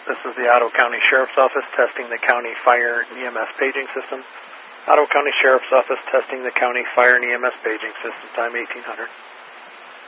This is the Ottawa County Sheriff's Office testing the county fire and EMS paging system. Ottawa County Sheriff's Office testing the county fire and EMS paging system, time 1800.